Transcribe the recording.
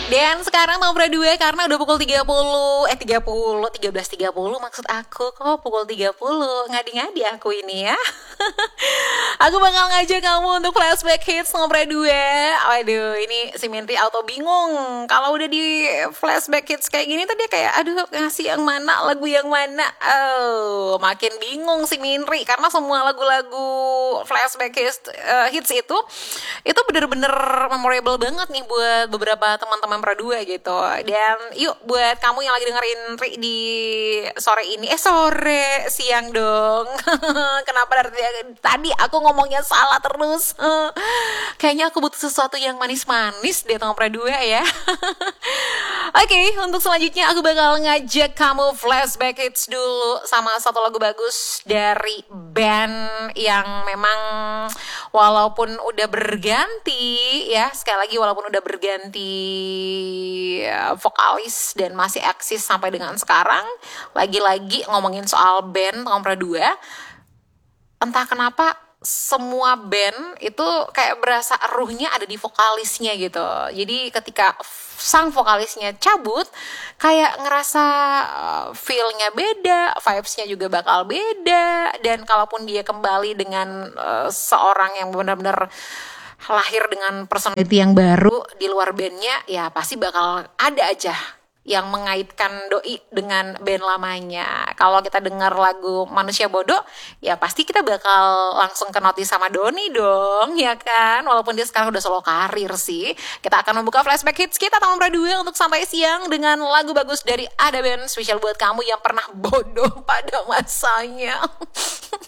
Dan sekarang nomor 2 karena udah pukul 13.30 maksud aku kok pukul 30. Ngadi-ngadi aku ini ya. Aku bakal ngajak kamu untuk flashback hits nomor 2. Waduh, ini si Minri auto bingung. Kalau udah di flashback hits kayak gini tuh dia kayak aduh ngasih yang mana, lagu yang mana. Oh, makin bingung si Minri karena semua lagu-lagu flashback hits itu bener-bener memorable banget nih buat beberapa teman-teman Pra2 gitu. Dan yuk buat kamu yang lagi dengerin Tri di sore ini, siang dong. Kenapa dari tadi aku ngomongnya salah terus? Kayaknya aku butuh sesuatu yang manis-manis deh teman Pra2 ya. Oke, untuk selanjutnya aku bakal ngajak kamu flashback hits dulu sama satu lagu bagus dari band yang memang walaupun udah berganti ya, sekali lagi walaupun udah berganti vokalis dan masih eksis sampai dengan sekarang. Lagi-lagi ngomongin soal band Tom Pra2, entah kenapa semua band itu kayak berasa ruhnya ada di vokalisnya gitu. Jadi ketika sang vokalisnya cabut, kayak ngerasa feel-nya beda, vibes-nya juga bakal beda. Dan kalaupun dia kembali dengan seorang yang benar-benar lahir dengan personality yang baru di luar bandnya, ya pasti bakal ada aja yang mengaitkan doi dengan band lamanya. Kalau kita dengar lagu Manusia Bodoh, ya pasti kita bakal langsung ke notice sama Doni dong, ya kan? Walaupun dia sekarang udah solo karir sih. Kita akan membuka flashback hits kita Taman Pra2 untuk sampai siang dengan lagu bagus dari Ada Band spesial buat kamu yang pernah bodoh pada masanya.